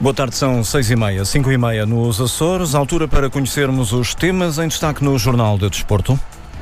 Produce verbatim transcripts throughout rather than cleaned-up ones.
Boa tarde, são seis e meia, cinco e meia nos Açores, altura para conhecermos os temas em destaque no Jornal de Desporto.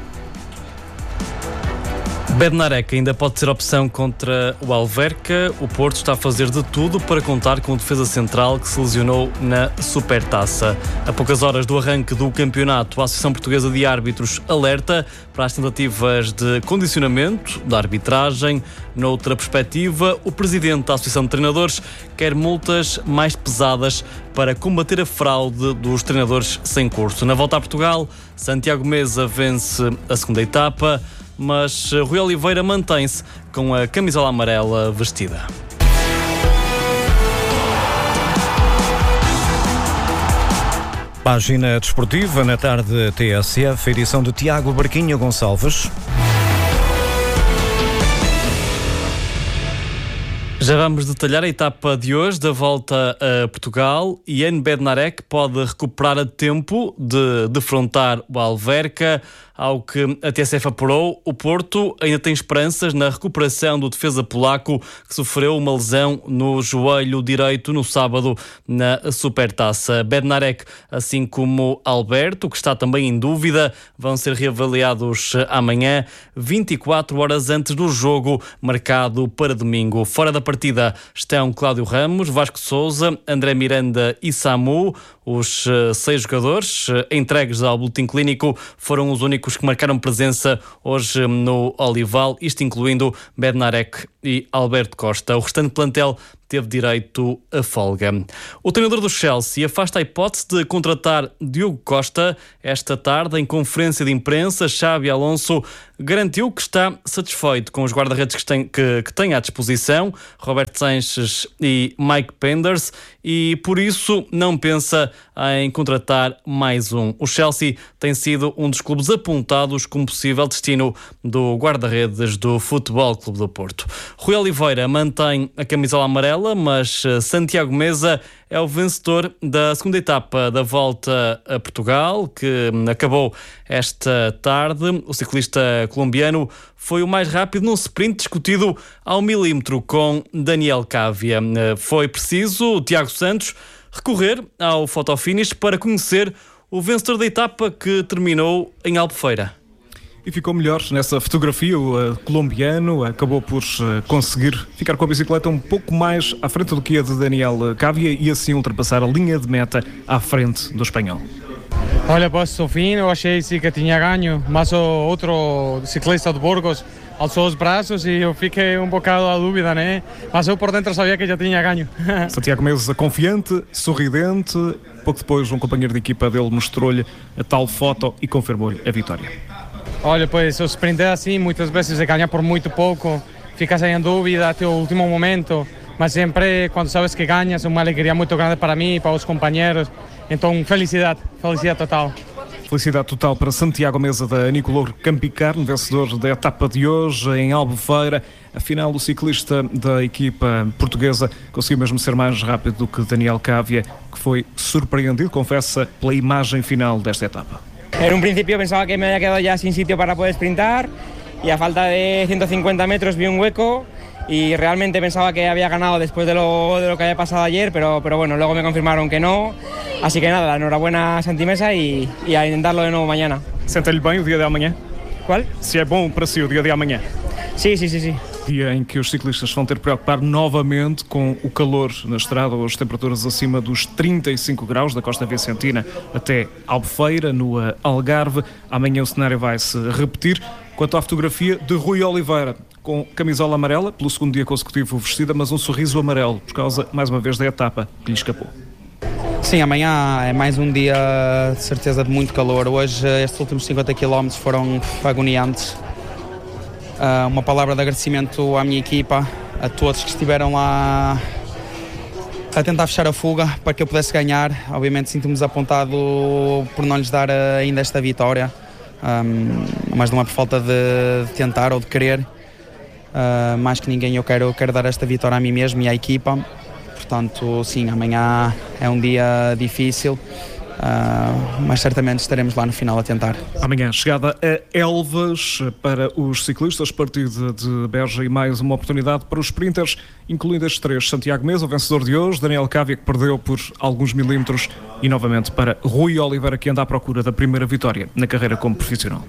Bednarek ainda pode ser opção contra o Alverca. O Porto está a fazer de tudo para contar com o defesa central que se lesionou na Supertaça. A poucas horas do arranque do campeonato, a Associação Portuguesa de Árbitros alerta para as tentativas de condicionamento da arbitragem. Noutra perspectiva, o presidente da Associação de Treinadores quer multas mais pesadas para combater a fraude dos treinadores sem curso. Na volta a Portugal, Santiago Mesa vence a segunda etapa, mas Rui Oliveira mantém-se com a camisola amarela vestida. Página desportiva na tarde T S F, edição de Tiago Barquinho Gonçalves. Já vamos detalhar a etapa de hoje da volta a Portugal. Ian Bednarek pode recuperar a tempo de defrontar o Alverca. Ao que a T S F apurou, o Porto ainda tem esperanças na recuperação do defesa polaco que sofreu uma lesão no joelho direito no sábado na Supertaça. Bednarek, assim como Alberto, que está também em dúvida, vão ser reavaliados amanhã, vinte e quatro horas antes do jogo marcado para domingo. Fora da partida estão Cláudio Ramos, Vasco Sousa, André Miranda e Samu. Os seis jogadores entregues ao boletim clínico foram os únicos que marcaram presença hoje no Olival, isto incluindo Bednarek e Alberto Costa. O restante plantel teve direito a folga. O treinador do Chelsea afasta a hipótese de contratar Diogo Costa. Esta tarde, em conferência de imprensa, Xabi Alonso garantiu que está satisfeito com os guarda-redes que tem, que, que tem à disposição, Roberto Sanches e Mike Penders, e por isso não pensa em contratar mais um. O Chelsea tem sido um dos clubes apontados como possível destino do guarda-redes do Futebol Clube do Porto. Rui Oliveira mantém a camisola amarela, mas Santiago Mesa é o vencedor da segunda etapa da volta a Portugal, que acabou esta tarde. O ciclista colombiano foi o mais rápido num sprint discutido ao milímetro com Daniel Cávia. Foi preciso o Tiago Santos recorrer ao fotofinish para conhecer o vencedor da etapa, que terminou em Albufeira. E ficou melhor nessa fotografia. O uh, colombiano acabou por uh, conseguir ficar com a bicicleta um pouco mais à frente do que a de Daniel Cávia e assim ultrapassar a linha de meta à frente do espanhol. Olha, pois ao fim eu achei sim que tinha ganho, mas o outro ciclista de Burgos alçou os braços e eu fiquei um bocado à dúvida, né? Mas eu por dentro sabia que já tinha ganho. Santiago Mesa confiante, sorridente. Pouco depois um companheiro de equipa dele mostrou-lhe a tal foto e confirmou-lhe a vitória. Olha, pois o sprint é assim, muitas vezes se ganha por muito pouco, ficas aí em dúvida até o último momento, mas sempre quando sabes que ganhas é uma alegria muito grande para mim e para os companheiros, então felicidade, felicidade total. Felicidade total para Santiago Mesa da Nicolor Campicarne, vencedor da etapa de hoje em Albufeira. Afinal, o ciclista da equipa portuguesa conseguiu mesmo ser mais rápido do que Daniel Cávia, que foi surpreendido, confessa, pela imagem final desta etapa. En un principio pensaba que me había quedado ya sin sitio para poder sprintar y a falta de ciento cincuenta metros vi un hueco y realmente pensaba que había ganado después de lo, de lo que había pasado ayer, pero, pero bueno, luego me confirmaron que no, así que nada, enhorabuena a Santi Mesa y, y a intentarlo de nuevo mañana. Sente-lhe bem o dia de amanhã? ¿Cuál? Se é bom para si o dia de amanhã? Sí, sí, sí, sí. Dia em que os ciclistas vão ter que preocupar novamente com o calor na estrada, as temperaturas acima dos trinta e cinco graus da Costa Vicentina até Albufeira, no Algarve. Amanhã o cenário vai se repetir. Quanto à fotografia de Rui Oliveira, com camisola amarela, pelo segundo dia consecutivo vestida, mas um sorriso amarelo, por causa, mais uma vez, da etapa que lhe escapou. Sim, amanhã é mais um dia de certeza de muito calor. Hoje estes últimos cinquenta quilómetros foram agoniantes. Uh, uma palavra de agradecimento à minha equipa, a todos que estiveram lá a tentar fechar a fuga para que eu pudesse ganhar. Obviamente sinto-me desapontado por não lhes dar ainda esta vitória, um, mas não é por falta de, de tentar ou de querer. Uh, mais que ninguém eu quero, eu quero dar esta vitória a mim mesmo e à equipa. Portanto, sim, amanhã é um dia difícil Uh, mas certamente estaremos lá no final a tentar. Amanhã chegada a Elvas para os ciclistas, partida de Beja e mais uma oportunidade para os sprinters, incluindo estes três: Santiago Mesa, o vencedor de hoje, Daniel Cávia, que perdeu por alguns milímetros, e novamente para Rui Oliveira, que anda à procura da primeira vitória na carreira como profissional.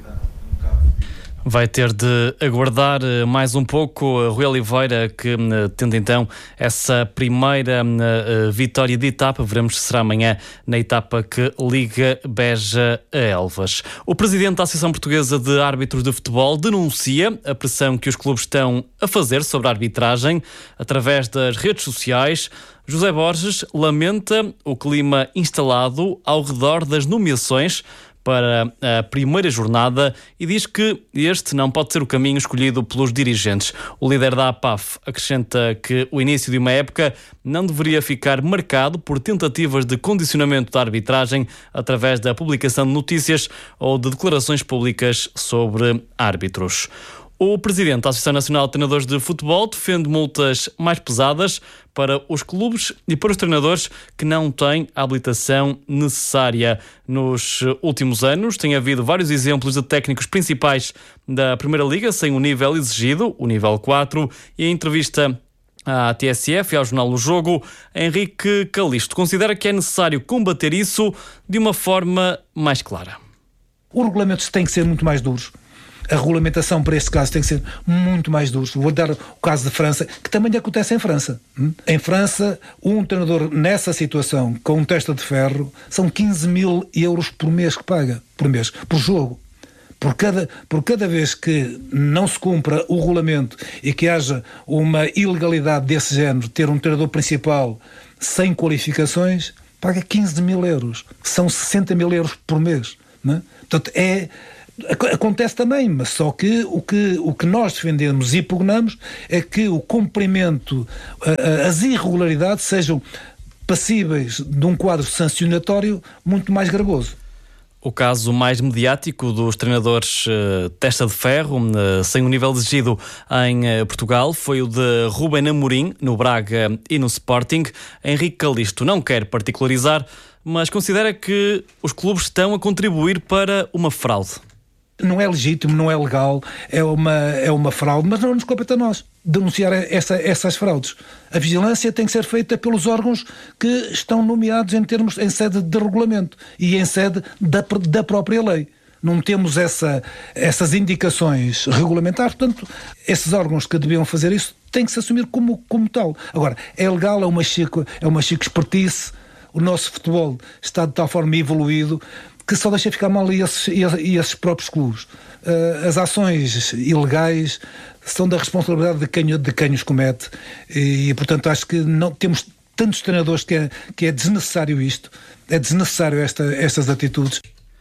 Vai ter de aguardar mais um pouco Rui Oliveira, que tendo então essa primeira vitória de etapa. Veremos se será amanhã na etapa que liga Beja a Elvas. O presidente da Associação Portuguesa de Árbitros de Futebol denuncia a pressão que os clubes estão a fazer sobre a arbitragem através das redes sociais. José Borges lamenta o clima instalado ao redor das nomeações para a primeira jornada e diz que este não pode ser o caminho escolhido pelos dirigentes. O líder da A P A F acrescenta que o início de uma época não deveria ficar marcado por tentativas de condicionamento da arbitragem através da publicação de notícias ou de declarações públicas sobre árbitros. O presidente da Associação Nacional de Treinadores de Futebol defende multas mais pesadas para os clubes e para os treinadores que não têm a habilitação necessária. Nos últimos anos tem havido vários exemplos de técnicos principais da Primeira Liga sem o nível exigido, o nível quatro, e em entrevista à T S F e ao jornal O Jogo, Henrique Calisto considera que é necessário combater isso de uma forma mais clara. Os regulamentos têm que ser muito mais duros. A regulamentação para este caso tem que ser muito mais dura. Vou dar o caso de França, que também acontece em França. Em França, um treinador nessa situação, com um testa de ferro, são quinze mil euros por mês que paga, por mês, por jogo. Por cada, por cada vez que não se cumpra o regulamento e que haja uma ilegalidade desse género, ter um treinador principal sem qualificações, paga quinze mil euros. São sessenta mil euros por mês. Não é? Portanto, é... Acontece também, mas só que o que, o que nós defendemos e pugnamos é que o cumprimento, as irregularidades sejam passíveis de um quadro sancionatório muito mais gravoso. O caso mais mediático dos treinadores uh, testa de ferro, uh, sem o nível exigido em uh, Portugal, foi o de Rubén Amorim, no Braga e no Sporting. Henrique Calisto não quer particularizar, mas considera que os clubes estão a contribuir para uma fraude. Não é legítimo, não é legal, é uma, é uma fraude, mas não nos compete a nós denunciar essa, essas fraudes. A vigilância tem que ser feita pelos órgãos que estão nomeados em termos, em sede de regulamento e em sede da, da própria lei. Não temos essa, essas indicações regulamentares, portanto, esses órgãos que deviam fazer isso têm que se assumir como, como tal. Agora, é legal, é uma chico, é uma chico expertise, o nosso futebol está de tal forma evoluído que só deixa ficar mal e esses, e esses próprios clubes. Uh, as ações ilegais são da responsabilidade de quem, de quem os comete e, e, portanto, acho que não temos tantos treinadores que é, que é desnecessário isto, é desnecessário esta, estas atitudes.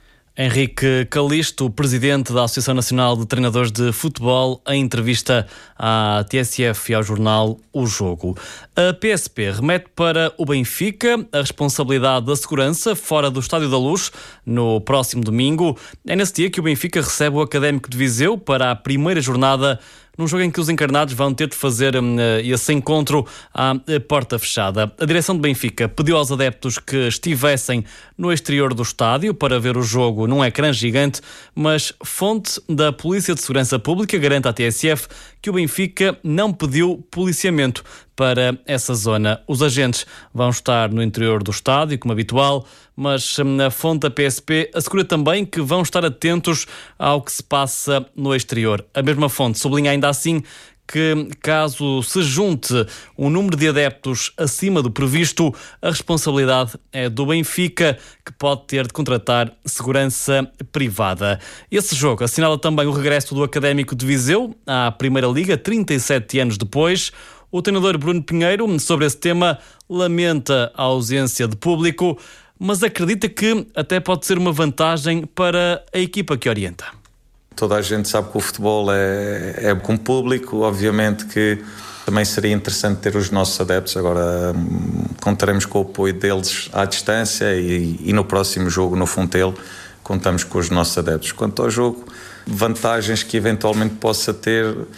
Henrique Calisto, presidente da Associação Nacional de Treinadores de Futebol, em entrevista à T S F e ao jornal O Jogo. A P S P remete para o Benfica a responsabilidade da segurança fora do Estádio da Luz no próximo domingo. É nesse dia que o Benfica recebe o Académico de Viseu para a primeira jornada, num jogo em que os encarnados vão ter de fazer uh, esse encontro à porta fechada. A direção do Benfica pediu aos adeptos que estivessem no exterior do estádio para ver o jogo num ecrã gigante, mas fonte da Polícia de Segurança Pública garante à T S F que o Benfica não pediu policiamento para essa zona. Os agentes vão estar no interior do estádio, como habitual, mas a fonte da P S P assegura também que vão estar atentos ao que se passa no exterior. A mesma fonte sublinha ainda assim que, caso se junte um número de adeptos acima do previsto, a responsabilidade é do Benfica, que pode ter de contratar segurança privada. Esse jogo assinala também o regresso do Académico de Viseu à Primeira Liga, trinta e sete anos depois. O treinador Bruno Pinheiro, sobre esse tema, lamenta a ausência de público, mas acredita que até pode ser uma vantagem para a equipa que orienta. Toda a gente sabe que o futebol é, é com público, obviamente que também seria interessante ter os nossos adeptos, agora contaremos com o apoio deles à distância e, e no próximo jogo no Fontelo contamos com os nossos adeptos. Quanto ao jogo, vantagens que eventualmente possa ter,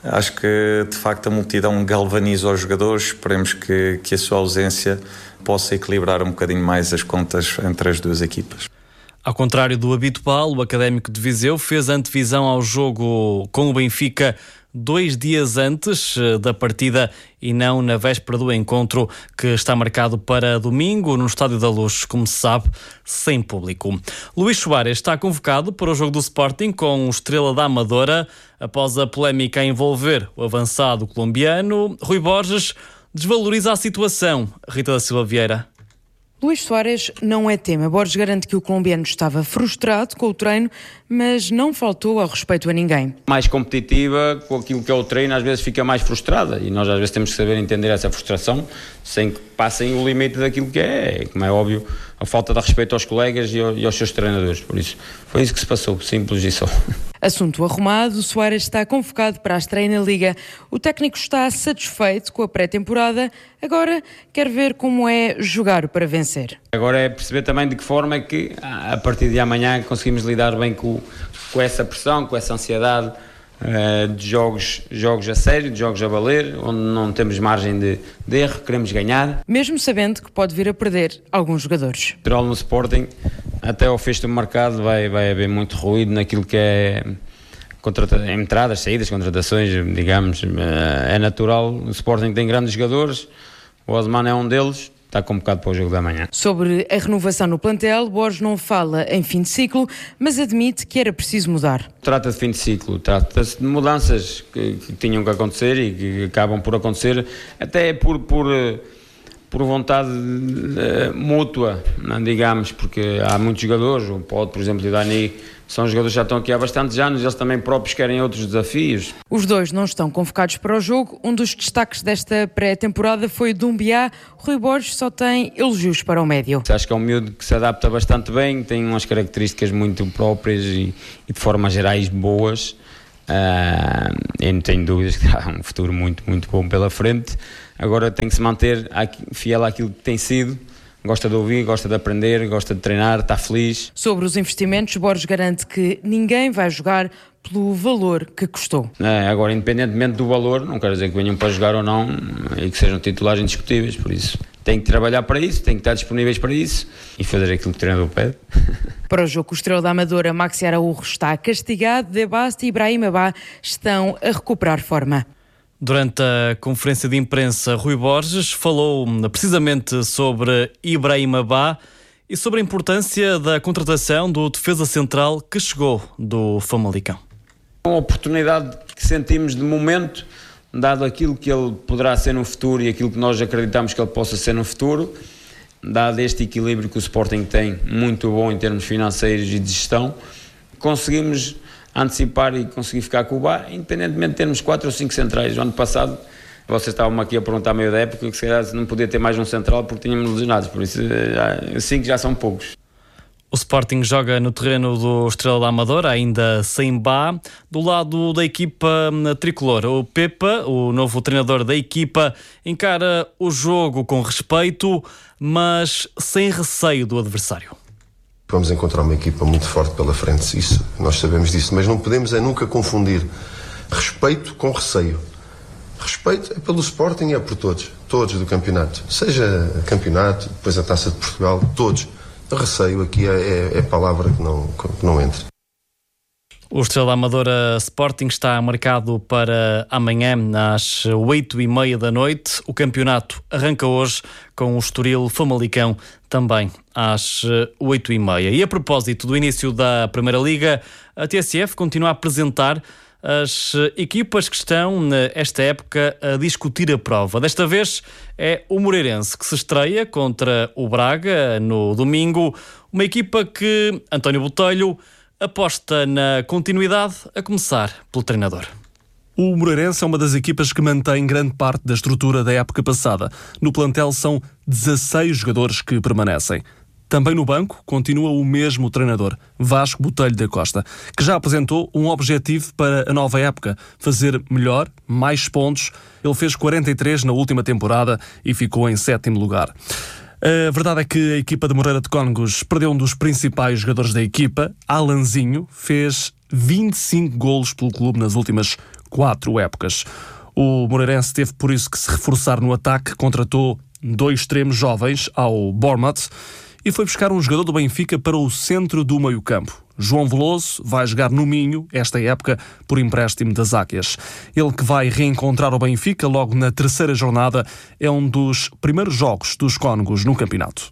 Acho que de facto a multidão galvaniza os jogadores, esperemos que, que a sua ausência possa equilibrar um bocadinho mais as contas entre as duas equipas. Ao contrário do habitual, o Académico de Viseu fez antevisão ao jogo com o Benfica dois dias antes da partida e não na véspera do encontro, que está marcado para domingo no Estádio da Luz, como se sabe, sem público. Luís Soares está convocado para o jogo do Sporting com o Estrela da Amadora. Após a polémica a envolver o avançado colombiano, Rui Borges desvaloriza a situação. Rita da Silva Vieira. Luís Soares não é tema. Borges garante que o colombiano estava frustrado com o treino, mas não faltou ao respeito a ninguém. Mais competitiva com aquilo que é o treino, às vezes fica mais frustrada e nós às vezes temos que saber entender essa frustração sem que passem o limite daquilo que é, como é óbvio, a falta de respeito aos colegas e aos seus treinadores. Por isso, foi isso que se passou, simples e só. Assunto arrumado, Soares está convocado para a estreia na Liga. O técnico está satisfeito com a pré-temporada, agora quer ver como é jogar para vencer. Agora é perceber também de que forma é que a partir de amanhã conseguimos lidar bem com, com essa pressão, com essa ansiedade uh, de jogos, jogos a sério, de jogos a valer, onde não temos margem de, de erro, queremos ganhar. Mesmo sabendo que pode vir a perder alguns jogadores. No Sporting, até ao fecho do mercado vai, vai haver muito ruído naquilo que é contrata- entradas, saídas, contratações, digamos. É natural, o Sporting tem grandes jogadores, o Osman é um deles, está convocado para o jogo da manhã. Sobre a renovação no plantel, Borges não fala em fim de ciclo, mas admite que era preciso mudar. Trata de fim de ciclo, trata-se de mudanças que, que tinham que acontecer e que acabam por acontecer, até por... por por vontade uh, mútua, não, digamos, porque há muitos jogadores, o Pode, por exemplo, e o Dani, são jogadores que já estão aqui há bastantes anos, eles também próprios querem outros desafios. Os dois não estão convocados para o jogo. Um dos destaques desta pré-temporada foi Doumbia. Rui Borges só tem elogios para o médio. Acho que é um miúdo que se adapta bastante bem, tem umas características muito próprias e, e de forma gerais boas. Uh, eu não tenho dúvidas que há um futuro muito, muito bom pela frente. Agora tem que se manter fiel àquilo que tem sido. Gosta de ouvir, gosta de aprender, gosta de treinar, está feliz. Sobre os investimentos, Borges garante que ninguém vai jogar pelo valor que custou. É, agora, independentemente do valor, não quero dizer que venham para jogar ou não e que sejam titulares indiscutíveis, por isso tem que trabalhar para isso, tem que estar disponíveis para isso e fazer aquilo que o treinador pede. Para o jogo, o Estrela da Amadora, Maxi Araújo está castigado, De Bast e Ibrahim Abá estão a recuperar forma. Durante a conferência de imprensa, Rui Borges falou precisamente sobre Ibrahim Abá e sobre a importância da contratação do defesa central que chegou do Famalicão. Uma oportunidade que sentimos de momento, dado aquilo que ele poderá ser no futuro e aquilo que nós acreditamos que ele possa ser no futuro, dado este equilíbrio que o Sporting tem, muito bom em termos financeiros e de gestão, conseguimos antecipar e conseguir ficar com o Bá, independentemente de termos quatro ou cinco centrais. O ano passado, vocês estavam aqui a perguntar a meio da época, que se calhar não podia ter mais um central porque tínhamos lesionados, por isso cinco já são poucos. O Sporting joga no terreno do Estrela da Amadora, ainda sem Bá. Do lado da equipa tricolor, o Pepa, o novo treinador da equipa, encara o jogo com respeito, mas sem receio do adversário. Vamos encontrar uma equipa muito forte pela frente, isso, nós sabemos disso, mas não podemos é nunca confundir respeito com receio. Respeito é pelo Sporting e é por todos, todos do campeonato, seja campeonato, depois a Taça de Portugal, todos. O receio aqui é, é, é palavra que não, que não entra. O Estrela da Amadora Sporting está marcado para amanhã às oito e meia da noite. O campeonato arranca hoje com o Estoril Famalicão também às oito e meia. E a propósito do início da Primeira Liga, a T S F continua a apresentar as equipas que estão nesta época a discutir a prova. Desta vez é o Moreirense que se estreia contra o Braga no domingo. Uma equipa que António Botelho aposta na continuidade, a começar pelo treinador. O Moreirense é uma das equipas que mantém grande parte da estrutura da época passada. No plantel são dezasseis jogadores que permanecem. Também no banco continua o mesmo treinador, Vasco Botelho da Costa, que já apresentou um objetivo para a nova época, fazer melhor, mais pontos. Ele fez quarenta e três na última temporada e ficou em sétimo lugar. A verdade é que a equipa de Moreira de Cónegos perdeu um dos principais jogadores da equipa, Alanzinho, fez vinte e cinco golos pelo clube nas últimas quatro épocas. O Moreirense teve por isso que se reforçar no ataque, contratou dois extremos jovens ao Bournemouth e foi buscar um jogador do Benfica para o centro do meio-campo. João Veloso vai jogar no Minho, esta época, por empréstimo das Águias. Ele que vai reencontrar o Benfica logo na terceira jornada, é um dos primeiros jogos dos Cónegos no campeonato.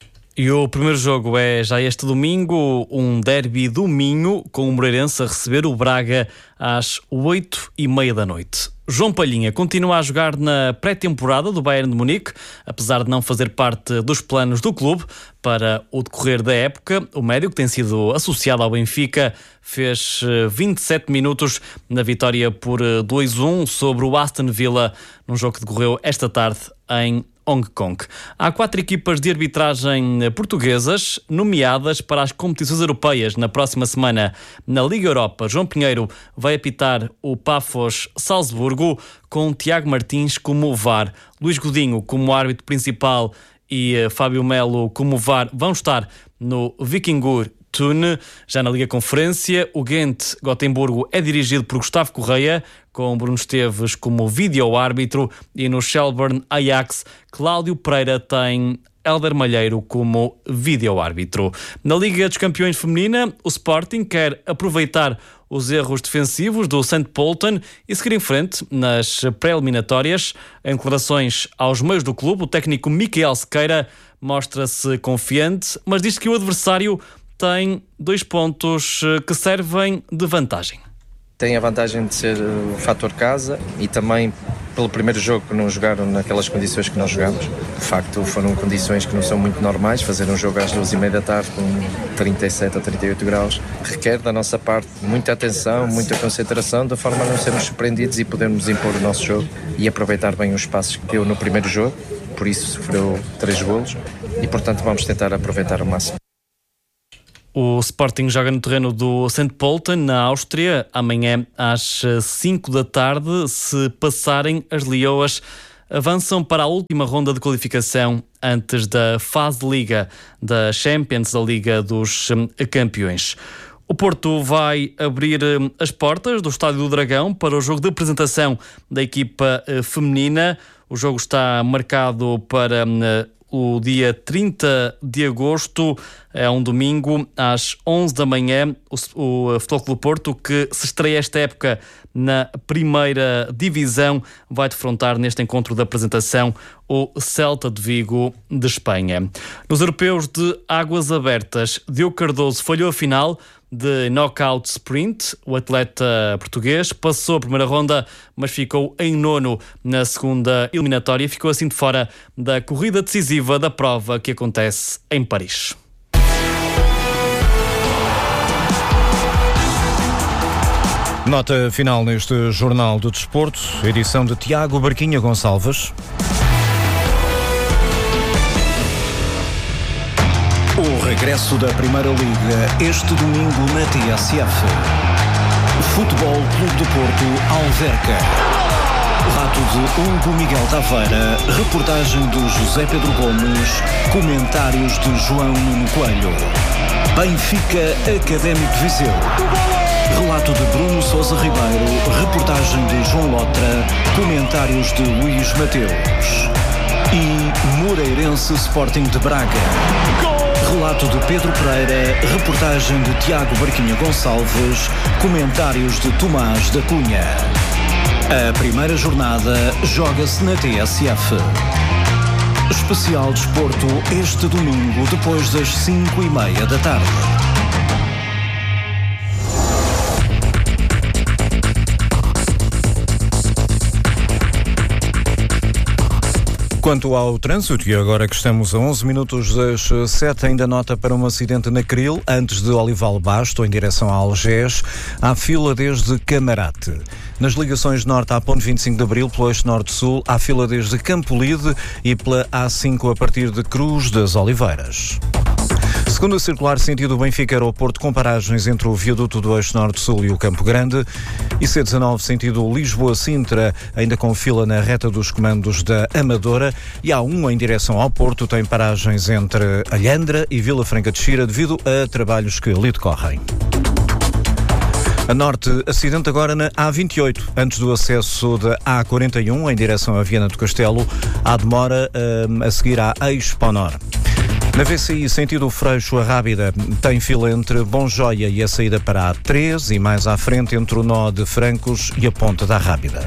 E o primeiro jogo é já este domingo, um derby do Minho, com o Moreirense a receber o Braga às oito e meia da noite. João Palhinha continua a jogar na pré-temporada do Bayern de Munique, apesar de não fazer parte dos planos do clube para o decorrer da época. O médio, que tem sido associado ao Benfica, fez vinte e sete minutos na vitória por dois a um sobre o Aston Villa, num jogo que decorreu esta tarde em Hong Kong. Há quatro equipas de arbitragem portuguesas nomeadas para as competições europeias na próxima semana. Na Liga Europa, João Pinheiro vai apitar o Pafos Salzburgo com Tiago Martins como V A R. Luís Godinho como árbitro principal e Fábio Melo como V A R vão estar no Vikingur Thun. Já na Liga Conferência, o Ghent Gotemburgo é dirigido por Gustavo Correia, com Bruno Esteves como vídeo-árbitro, e no Shelbourne Ajax, Cláudio Pereira tem Hélder Malheiro como vídeo-árbitro. Na Liga dos Campeões Feminina, o Sporting quer aproveitar os erros defensivos do Saint Pölten e seguir em frente nas pré-eliminatórias. Em declarações aos meios do clube, o técnico Miquel Sequeira mostra-se confiante, mas diz que o adversário tem dois pontos que servem de vantagem. Tem a vantagem de ser o fator casa e também pelo primeiro jogo que não jogaram naquelas condições que nós jogamos. De facto, foram condições que não são muito normais. Fazer um jogo às duas e meia da tarde com trinta e sete a trinta e oito graus requer da nossa parte muita atenção, muita concentração, de forma a não sermos surpreendidos e podermos impor o nosso jogo e aproveitar bem os espaços que deu no primeiro jogo. Por isso sofreu três golos e, portanto, vamos tentar aproveitar o máximo. O Sporting joga no terreno do Saint Pölten, na Áustria, amanhã às cinco da tarde. Se passarem, as Leoas avançam para a última ronda de qualificação antes da fase de Liga da Champions, da Liga dos Campeões. O Porto vai abrir as portas do Estádio do Dragão para o jogo de apresentação da equipa feminina. O jogo está marcado para o dia trinta de agosto, é um domingo, às onze da manhã. O, o Futebol Clube Porto, que se estreia esta época na primeira divisão, vai defrontar neste encontro de apresentação o Celta de Vigo de Espanha. Nos europeus de águas abertas, Diogo Cardoso falhou a final de knockout sprint. O atleta português passou a primeira ronda, mas ficou em nono na segunda eliminatória e ficou assim de fora da corrida decisiva da prova que acontece em Paris. Nota final neste Jornal do Desporto, edição de Tiago Barquinha Gonçalves. O regresso da Primeira Liga este domingo na T S F. Futebol Clube do Porto Alverca. Relato de Hugo Miguel Taveira, reportagem de José Pedro Gomes, comentários de João Nuno Coelho. Benfica Académico de Viseu. Relato de Bruno Sousa Ribeiro, reportagem de João Lotra, comentários de Luís Mateus. E Moreirense Sporting de Braga. Relato de Pedro Pereira, reportagem de Tiago Barquinha Gonçalves, comentários de Tomás da Cunha. A primeira jornada joga-se na T S F. Especial Desporto este domingo depois das cinco e meia da tarde. Quanto ao trânsito, e agora que estamos a onze minutos das sete, ainda nota para um acidente na Cril, antes de Olival Basto, em direção a Algés, há fila desde Camarate. Nas ligações norte à Ponte vinte e cinco de Abril, pelo eixo norte-sul, há fila desde Campolide e pela A cinco a partir de Cruz das Oliveiras. Segundo a circular sentido Benfica Aeroporto, com paragens entre o viaduto do eixo norte-sul e o Campo Grande, e C dezenove sentido Lisboa-Sintra, ainda com fila na reta dos comandos da Amadora, e A um em direção ao Porto tem paragens entre Alhandra e Vila Franca de Xira devido a trabalhos que ali decorrem. A norte, acidente agora na A vinte e oito, antes do acesso da A quarenta e um, em direção a Viana do Castelo. Há demora um, a seguir à Exponor. Na V C I, sentido Freixo a Rábida, tem fila entre Bom Joia e a saída para a A três e mais à frente entre o nó de Francos e a ponta da Rábida.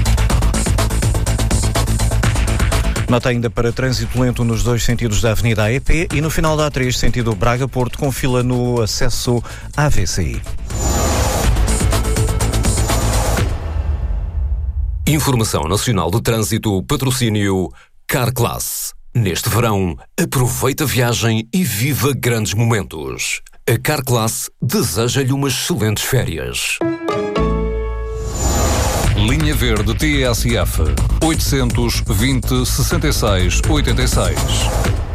Nota ainda para trânsito lento nos dois sentidos da Avenida A E P e no final da A três, sentido Braga-Porto, com fila no acesso à V C I. Informação Nacional de Trânsito, patrocínio Carclass. Neste verão, aproveita a viagem e viva grandes momentos. A Carclass deseja-lhe umas excelentes férias. Linha Verde T S F oitocentos e vinte, sessenta e seis, oitenta e seis.